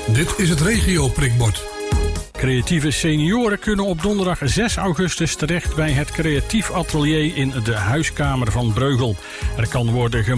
Dit is het regio-prikbord. Creatieve senioren kunnen op donderdag 6 augustus terecht bij het Creatief Atelier in de Huiskamer van Breugel. Er kan worden